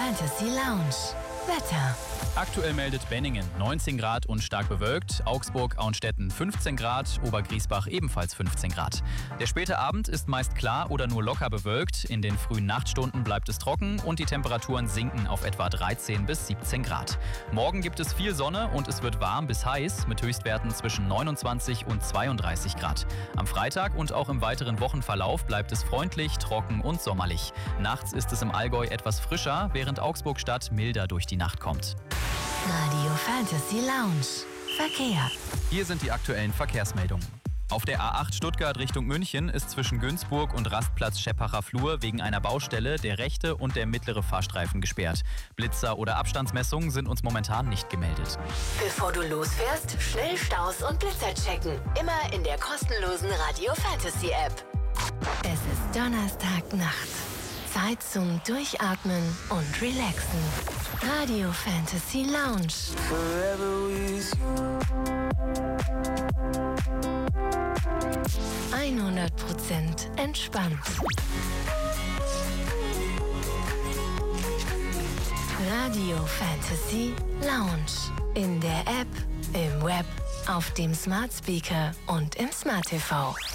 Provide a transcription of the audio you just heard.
Fantasy Lounge. Wetter. Aktuell meldet Benningen 19 Grad und stark bewölkt, Augsburg-Auenstetten 15 Grad, Obergriesbach ebenfalls 15 Grad. Der späte Abend ist meist klar oder nur locker bewölkt, in den frühen Nachtstunden bleibt es trocken und die Temperaturen sinken auf etwa 13 bis 17 Grad. Morgen gibt es viel Sonne und es wird warm bis heiß mit Höchstwerten zwischen 29 und 32 Grad. Am Freitag und auch im weiteren Wochenverlauf bleibt es freundlich, trocken und sommerlich. Nachts ist es im Allgäu etwas frischer, während Augsburg-Stadt milder durch die Nacht kommt. Radio Fantasy Lounge. Verkehr. Hier sind die aktuellen Verkehrsmeldungen. Auf der A8 Stuttgart Richtung München ist zwischen Günzburg und Rastplatz Scheppacher Flur wegen einer Baustelle der rechte und der mittlere Fahrstreifen gesperrt. Blitzer oder Abstandsmessungen sind uns momentan nicht gemeldet. Bevor du losfährst, schnell Staus und Blitzer checken. Immer in der kostenlosen Radio Fantasy App. Es ist Donnerstagnacht. Zeit zum Durchatmen und Relaxen. Radio Fantasy Lounge. Forever with you. 100% entspannt. Radio Fantasy Lounge. In der App, im Web, auf dem Smart Speaker und im Smart TV.